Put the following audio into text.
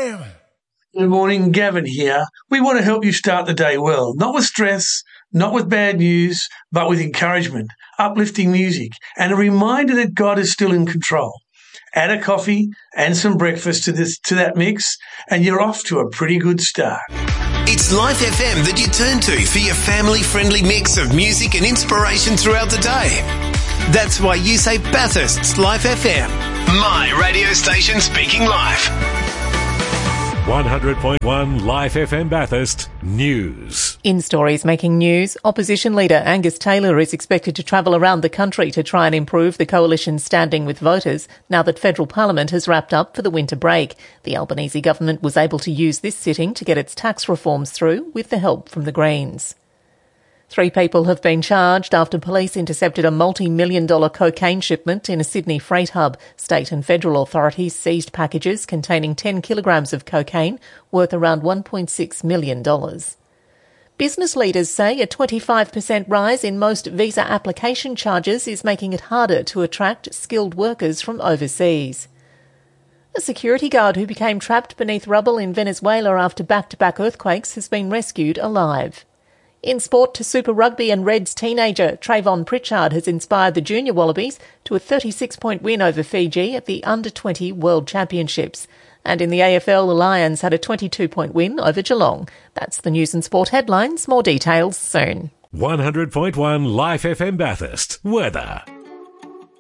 FM. Good morning, Gavin here. We want to help you start the day well, not with stress, not with bad news, but with encouragement, uplifting music, and a reminder that God is still in control. Add a coffee and some breakfast to that mix, and you're off to a pretty good start. It's Life FM that you turn to for your family-friendly mix of music and inspiration throughout the day. That's why you say Bathurst's Life FM. My radio station speaking life. 100.1 Life FM Bathurst News. In stories making news, opposition leader Angus Taylor is expected to travel around the country to try and improve the coalition's standing with voters now that federal parliament has wrapped up for the winter break. The Albanese government was able to use this sitting to get its tax reforms through with the help from the Greens. 3 people have been charged after police intercepted a multi-million-dollar cocaine shipment in a Sydney freight hub. State and federal authorities seized packages containing 10 kilograms of cocaine worth around $1.6 million. Business leaders say a 25% rise in most visa application charges is making it harder to attract skilled workers from overseas. A security guard who became trapped beneath rubble in Venezuela after back-to-back earthquakes has been rescued alive. In sport to Super Rugby, and Reds teenager Trayvon Pritchard has inspired the Junior Wallabies to a 36-point win over Fiji at the Under-20 World Championships. And in the AFL, the Lions had a 22-point win over Geelong. That's the news and sport headlines. More details soon. 100.1 Life FM Bathurst. Weather.